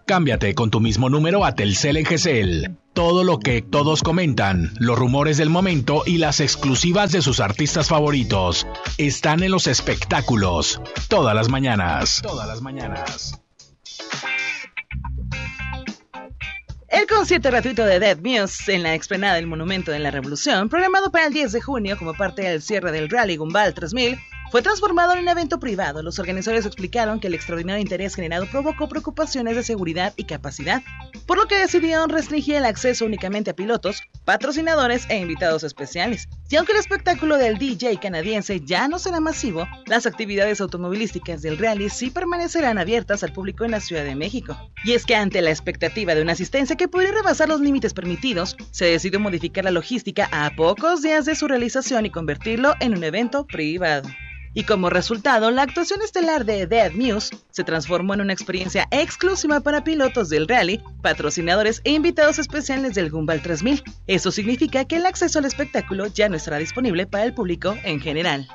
Cámbiate con tu mismo número a Telcel en GCL. Todo lo que todos comentan, los rumores del momento y las exclusivas de sus artistas favoritos están en los espectáculos. Todas las mañanas. El concierto gratuito de Dead Muse en la explanada del Monumento de la Revolución, programado para el 10 de junio como parte del cierre del Rally Gumball 3000, fue transformado en un evento privado. Los organizadores explicaron que el extraordinario interés generado provocó preocupaciones de seguridad y capacidad, por lo que decidieron restringir el acceso únicamente a pilotos, patrocinadores e invitados especiales. Y aunque el espectáculo del DJ canadiense ya no será masivo, las actividades automovilísticas del rally sí permanecerán abiertas al público en la Ciudad de México. Y es que ante la expectativa de una asistencia que podría rebasar los límites permitidos, se decidió modificar la logística a pocos días de su realización y convertirlo en un evento privado. Y como resultado, la actuación estelar de Dead Muse se transformó en una experiencia exclusiva para pilotos del rally, patrocinadores e invitados especiales del Gumball 3000. Eso significa que el acceso al espectáculo ya no estará disponible para el público en general.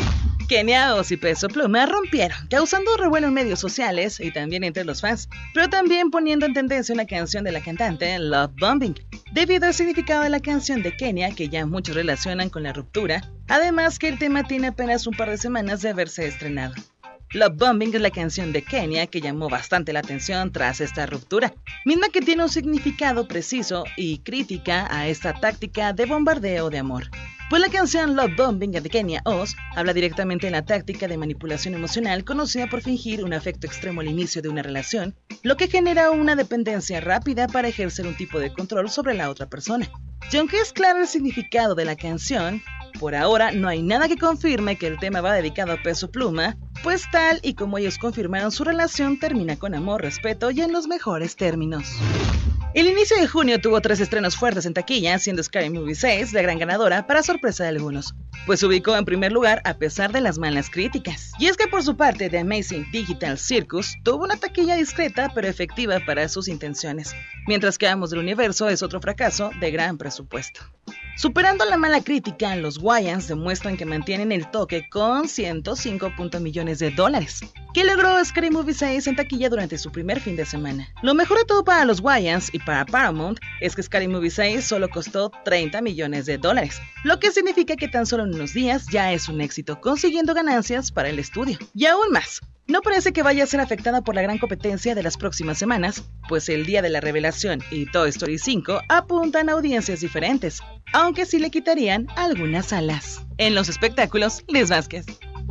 Kenia Oz y Peso Pluma rompieron, causando revuelo en medios sociales y también entre los fans, pero también poniendo en tendencia una canción de la cantante Love Bombing, debido al significado de la canción de Kenia que ya muchos relacionan con la ruptura, además que el tema tiene apenas un par de semanas de haberse estrenado. Love Bombing es la canción de Kenia que llamó bastante la atención tras esta ruptura, misma que tiene un significado preciso y crítica a esta táctica de bombardeo de amor. Pues la canción Love Bombing de Kenia Oz habla directamente de la táctica de manipulación emocional conocida por fingir un afecto extremo al inicio de una relación, lo que genera una dependencia rápida para ejercer un tipo de control sobre la otra persona. Y aunque es claro el significado de la canción, por ahora no hay nada que confirme que el tema va dedicado a Peso Pluma, pues tal y como ellos confirmaron, su relación termina con amor, respeto y en los mejores términos. El inicio de junio tuvo 3 estrenos fuertes en taquilla, siendo Scary Movie 6 la gran ganadora para sorpresa de algunos, pues se ubicó en primer lugar a pesar de las malas críticas. Y es que por su parte The Amazing Digital Circus tuvo una taquilla discreta pero efectiva para sus intenciones, mientras que Amos del Universo es otro fracaso de gran presupuesto. Superando la mala crítica, los Wayans demuestran que mantienen el toque con 105 millones de dólares, que logró Scary Movie 6 en taquilla durante su primer fin de semana. Lo mejor de todo para los Wayans y para Paramount es que Scary Movie 6 solo costó 30 millones de dólares, lo que significa que tan solo en unos días ya es un éxito, consiguiendo ganancias para el estudio. Y aún más, no parece que vaya a ser afectada por la gran competencia de las próximas semanas, pues El Día de la Revelación y Toy Story 5 apuntan a audiencias diferentes, aunque sí le quitarían algunas salas. En los espectáculos, Liz Vázquez.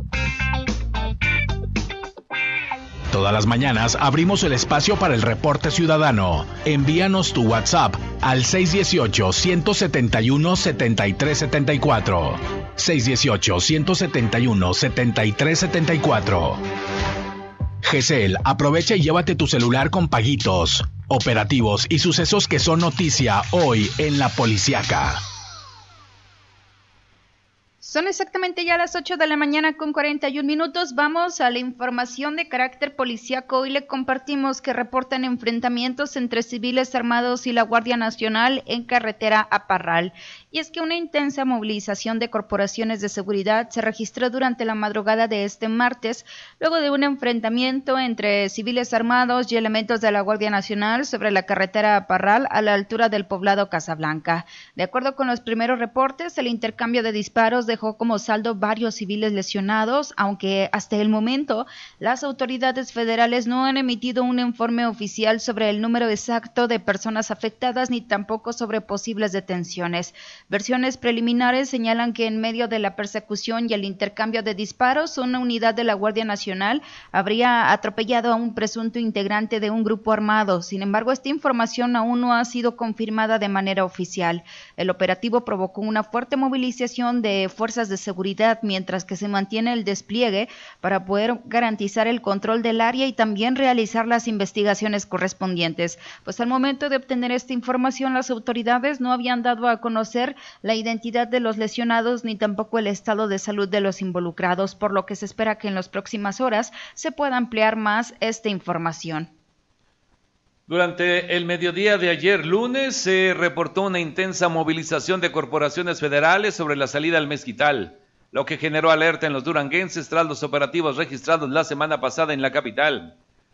Todas las mañanas abrimos el espacio para el reporte ciudadano. Envíanos tu WhatsApp al 618-171-7374. 618-171-7374. GCL, aprovecha y llévate tu celular con paguitos, operativos y sucesos que son noticia hoy en La Policiaca. Son exactamente ya las 8 de la mañana con 41 minutos. Vamos a la información de carácter policíaco. Hoy le compartimos que reportan enfrentamientos entre civiles armados y la Guardia Nacional en carretera a Parral. Y es que una intensa movilización de corporaciones de seguridad se registró durante la madrugada de este martes, luego de un enfrentamiento entre civiles armados y elementos de la Guardia Nacional sobre la carretera a Parral a la altura del poblado Casablanca. De acuerdo con los primeros reportes, el intercambio de disparos dejó como saldo varios civiles lesionados, aunque hasta el momento las autoridades federales no han emitido un informe oficial sobre el número exacto de personas afectadas ni tampoco sobre posibles detenciones. Versiones preliminares señalan que en medio de la persecución y el intercambio de disparos, una unidad de la Guardia Nacional habría atropellado a un presunto integrante de un grupo armado. Sin embargo, esta información aún no ha sido confirmada de manera oficial. El operativo provocó una fuerte movilización de fuerzas de seguridad, mientras que se mantiene el despliegue para poder garantizar el control del área y también realizar las investigaciones correspondientes. Pues al momento de obtener esta información, las autoridades no habían dado a conocer la identidad de los lesionados ni tampoco el estado de salud de los involucrados, por lo que se espera que en las próximas horas se pueda ampliar más esta información. Durante el mediodía de ayer lunes se reportó una intensa movilización de corporaciones federales sobre la salida al Mezquital, lo que generó alerta en los duranguenses tras los operativos registrados la semana pasada en la capital.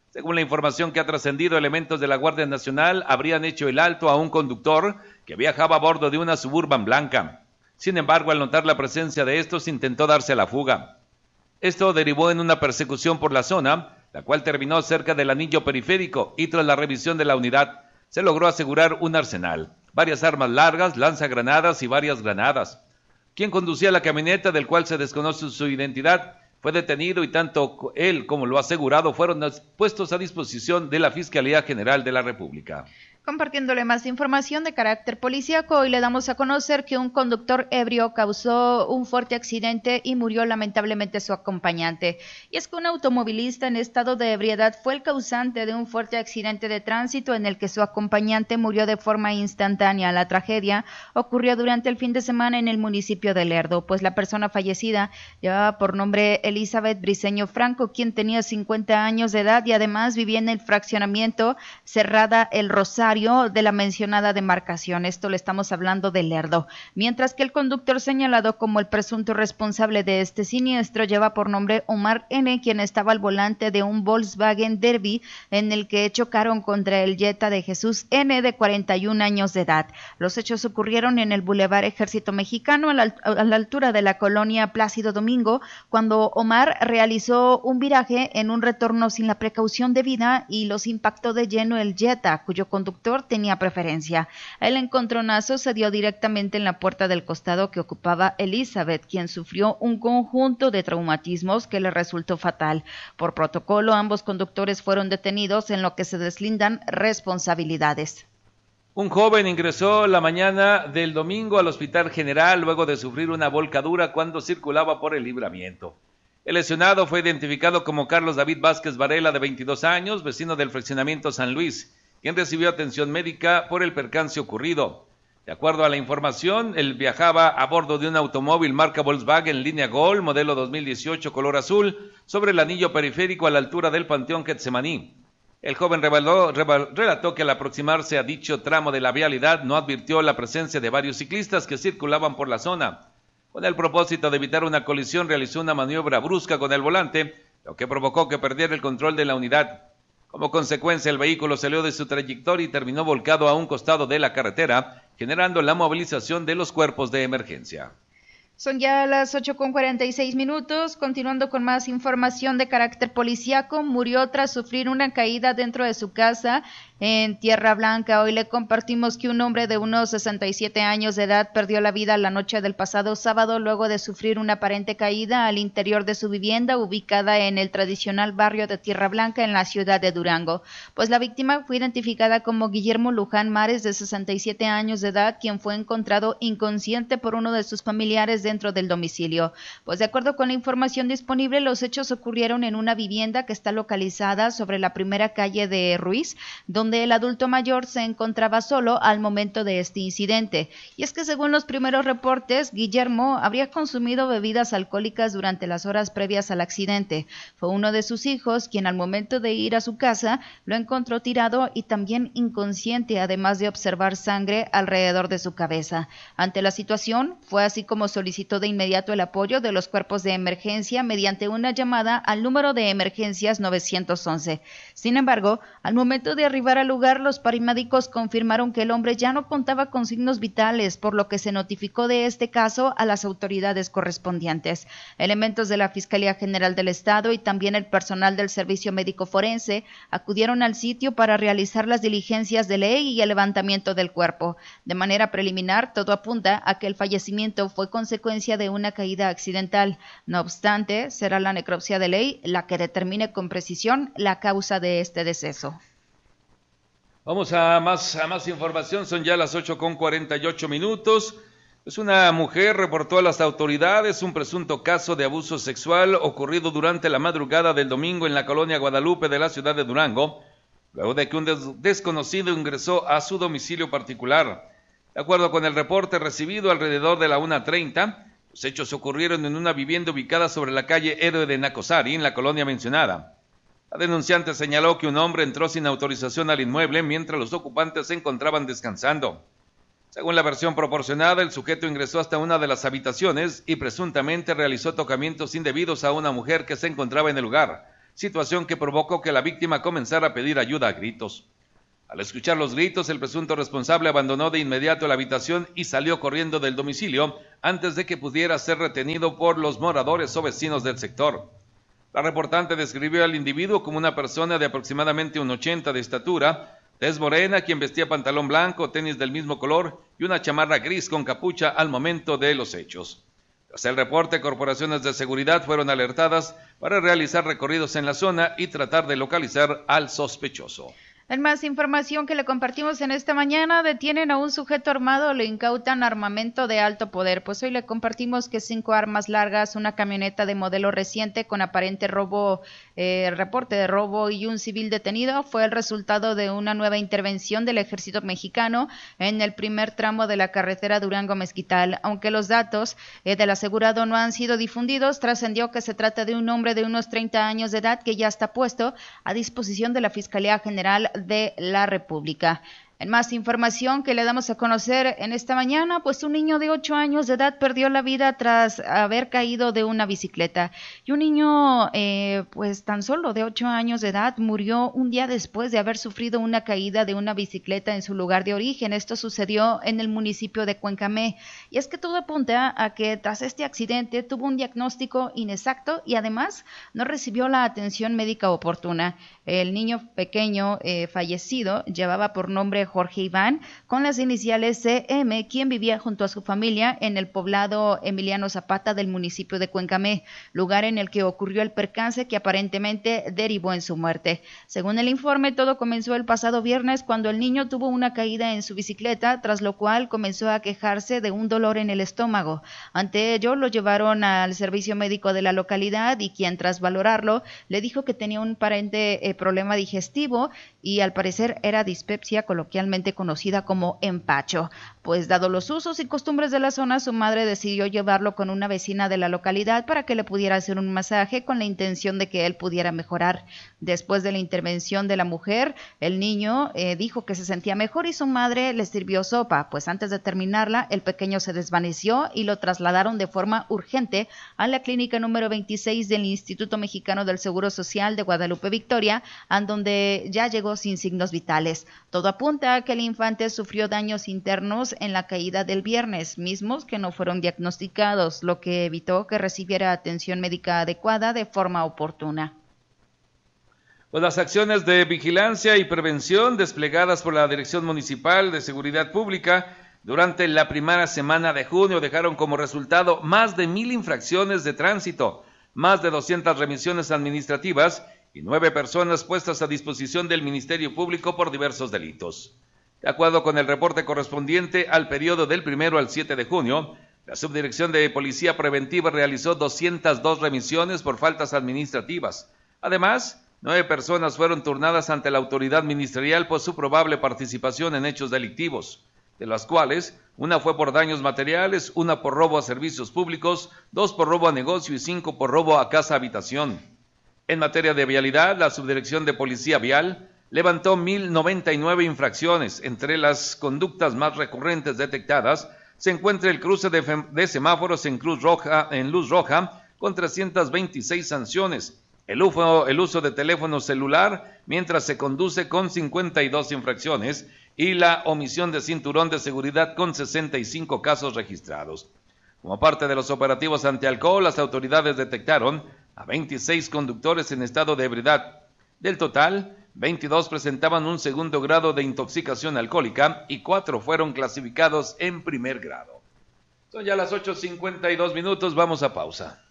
Según la información que ha trascendido, elementos de la Guardia Nacional habrían hecho el alto a un conductor que viajaba a bordo de una Suburban blanca. Sin embargo, al notar la presencia de estos, intentó darse a la fuga. Esto derivó en una persecución por la zona, la cual terminó cerca del anillo periférico, y tras la revisión de la unidad, se logró asegurar un arsenal, varias armas largas, lanzagranadas y varias granadas. Quien conducía la camioneta, del cual se desconoce su identidad, fue detenido y tanto él como lo asegurado fueron puestos a disposición de la Fiscalía General de la República. Compartiéndole más información de carácter policíaco, hoy le damos a conocer que un conductor ebrio causó un fuerte accidente y murió lamentablemente su acompañante. Y es que un automovilista en estado de ebriedad fue el causante de un fuerte accidente de tránsito en el que su acompañante murió de forma instantánea. La tragedia ocurrió durante el fin de semana en el municipio de Lerdo, pues la persona fallecida llevaba por nombre Elizabeth Briceño Franco, quien tenía 50 años de edad y además vivía en el fraccionamiento Cerrada El Rosario de la mencionada demarcación. Esto le estamos hablando de Lerdo. Mientras que el conductor señalado como el presunto responsable de este siniestro lleva por nombre Omar N., quien estaba al volante de un Volkswagen Derby en el que chocaron contra el Jetta de Jesús N., de 41 años de edad. Los hechos ocurrieron en el Boulevard Ejército Mexicano, a la altura de la colonia Plácido Domingo, cuando Omar realizó un viraje en un retorno sin la precaución debida y los impactó de lleno el Jetta, cuyo conductor tenía preferencia. El encontronazo se dio directamente en la puerta del costado que ocupaba Elizabeth, quien sufrió un conjunto de traumatismos que le resultó fatal. Por protocolo, ambos conductores fueron detenidos, en lo que se deslindan responsabilidades. Un joven ingresó la mañana del domingo al Hospital General luego de sufrir una volcadura cuando circulaba por el Libramiento. El lesionado fue identificado como Carlos David Vázquez Varela, de 22 años, vecino del fraccionamiento San Luis, quien recibió atención médica por el percance ocurrido. De acuerdo a la información, él viajaba a bordo de un automóvil marca Volkswagen línea Gol, modelo 2018, color azul, sobre el anillo periférico a la altura del Panteón Getsemaní. El joven relató que al aproximarse a dicho tramo de la vialidad no advirtió la presencia de varios ciclistas que circulaban por la zona. Con el propósito de evitar una colisión, realizó una maniobra brusca con el volante, lo que provocó que perdiera el control de la unidad. Como consecuencia, el vehículo salió de su trayectoria y terminó volcado a un costado de la carretera, generando la movilización de los cuerpos de emergencia. Son ya las 8:46. Continuando con más información de carácter policíaco, murió tras sufrir una caída dentro de su casa en Tierra Blanca. Hoy le compartimos que un hombre de unos 67 años de edad perdió la vida la noche del pasado sábado luego de sufrir una aparente caída al interior de su vivienda ubicada en el tradicional barrio de Tierra Blanca en la ciudad de Durango. Pues la víctima fue identificada como Guillermo Luján Mares, de 67 años de edad, quien fue encontrado inconsciente por uno de sus familiares dentro del domicilio. Pues de acuerdo con la información disponible, los hechos ocurrieron en una vivienda que está localizada sobre la primera calle de Ruiz, donde el adulto mayor se encontraba solo al momento de este incidente. Y es que según los primeros reportes, Guillermo habría consumido bebidas alcohólicas durante las horas previas al accidente. Fue uno de sus hijos quien al momento de ir a su casa lo encontró tirado y también inconsciente, además de observar sangre alrededor de su cabeza. Ante la situación, fue así como solicitó de inmediato el apoyo de los cuerpos de emergencia mediante una llamada al número de emergencias 911. Sin embargo, al momento de arribar al lugar, los paramédicos confirmaron que el hombre ya no contaba con signos vitales, por lo que se notificó de este caso a las autoridades correspondientes. Elementos de la Fiscalía General del Estado y también el personal del Servicio Médico Forense acudieron al sitio para realizar las diligencias de ley y el levantamiento del cuerpo. De manera preliminar, todo apunta a que el fallecimiento fue consecuencia de una caída accidental. No obstante, será la necropsia de ley la que determine con precisión la causa de este deceso. Vamos a más información, son ya las 8:48. Pues una mujer reportó a las autoridades un presunto caso de abuso sexual ocurrido durante la madrugada del domingo en la colonia Guadalupe de la ciudad de Durango, luego de que un desconocido ingresó a su domicilio particular. De acuerdo con el reporte recibido alrededor de la 1:30, los hechos ocurrieron en una vivienda ubicada sobre la calle Héroe de Nacosari, en la colonia mencionada. La denunciante señaló que un hombre entró sin autorización al inmueble mientras los ocupantes se encontraban descansando. Según la versión proporcionada, el sujeto ingresó hasta una de las habitaciones y presuntamente realizó tocamientos indebidos a una mujer que se encontraba en el lugar, situación que provocó que la víctima comenzara a pedir ayuda a gritos. Al escuchar los gritos, el presunto responsable abandonó de inmediato la habitación y salió corriendo del domicilio antes de que pudiera ser retenido por los moradores o vecinos del sector. La reportante describió al individuo como una persona de aproximadamente 1,80 de estatura, tez morena, quien vestía pantalón blanco, tenis del mismo color y una chamarra gris con capucha al momento de los hechos. Tras el reporte, corporaciones de seguridad fueron alertadas para realizar recorridos en la zona y tratar de localizar al sospechoso. En más información que le compartimos en esta mañana, detienen a un sujeto armado, le incautan armamento de alto poder. Pues hoy le compartimos que 5 armas largas, una camioneta de modelo reciente con aparente robo, reporte de robo y un civil detenido fue el resultado de una nueva intervención del ejército mexicano en el primer tramo de la carretera Durango-Mezquital. Aunque los datos del asegurado no han sido difundidos, trascendió que se trata de un hombre de unos 30 años de edad que ya está puesto a disposición de la Fiscalía General de la República. En más información que le damos a conocer en esta mañana, pues un niño de 8 años de edad perdió la vida tras haber caído de una bicicleta. Y un niño, pues tan solo de 8 años de edad, murió un día después de haber sufrido una caída de una bicicleta en su lugar de origen. Esto sucedió en el municipio de Cuencamé. Y es que todo apunta a que tras este accidente tuvo un diagnóstico inexacto y además no recibió la atención médica oportuna. El niño pequeño fallecido llevaba por nombre Jorge Iván, con las iniciales CM, quien vivía junto a su familia en el poblado Emiliano Zapata del municipio de Cuencamé, lugar en el que ocurrió el percance que aparentemente derivó en su muerte. Según el informe, todo comenzó el pasado viernes cuando el niño tuvo una caída en su bicicleta, tras lo cual comenzó a quejarse de un dolor en el estómago. Ante ello, lo llevaron al servicio médico de la localidad y quien, tras valorarlo, le dijo que tenía un aparente problema digestivo y al parecer era dispepsia, coloquialmente conocida como empacho. Pues dado los usos y costumbres de la zona, su madre decidió llevarlo con una vecina de la localidad para que le pudiera hacer un masaje con la intención de que él pudiera mejorar. Después de la intervención de la mujer, el niño dijo que se sentía mejor y su madre le sirvió sopa, pues antes de terminarla, el pequeño se desvaneció y lo trasladaron de forma urgente a la clínica número 26 del Instituto Mexicano del Seguro Social de Guadalupe Victoria, en donde ya llegó sin signos vitales. Todo apunta a que el infante sufrió daños internos en la caída del viernes, mismos que no fueron diagnosticados, lo que evitó que recibiera atención médica adecuada de forma oportuna. Pues las acciones de vigilancia y prevención desplegadas por la Dirección Municipal de Seguridad Pública durante la primera semana de junio dejaron como resultado más de 1,000 infracciones de tránsito, más de 200 remisiones administrativas y 9 personas puestas a disposición del Ministerio Público por diversos delitos. De acuerdo con el reporte correspondiente al periodo del 1 al 7 de junio, la Subdirección de Policía Preventiva realizó 202 remisiones por faltas administrativas. Además, 9 personas fueron turnadas ante la autoridad ministerial por su probable participación en hechos delictivos, de las cuales una fue por daños materiales, una por robo a servicios públicos, 2 por robo a negocio y 5 por robo a casa-habitación. En materia de vialidad, la Subdirección de Policía Vial levantó 1,099 infracciones. Entre las conductas más recurrentes detectadas se encuentra el cruce de semáforos en luz roja con 326 sanciones, el uso de teléfono celular mientras se conduce con 52 infracciones y la omisión de cinturón de seguridad con 65 casos registrados. Como parte de los operativos antialcohol, las autoridades detectaron a 26 conductores en estado de ebriedad. Del total, 22 presentaban un segundo grado de intoxicación alcohólica y 4 fueron clasificados en primer grado. Son ya las 8:52, vamos a pausa.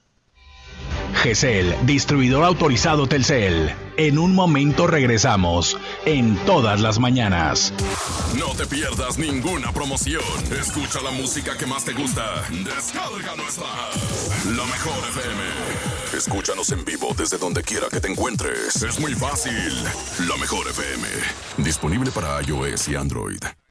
GESEL, distribuidor autorizado Telcel. En un momento regresamos, en todas las mañanas. No te pierdas ninguna promoción. Escucha la música que más te gusta. Descarga nuestra La Mejor FM. Escúchanos en vivo desde donde quiera que te encuentres. Es muy fácil. La Mejor FM. Disponible para iOS y Android.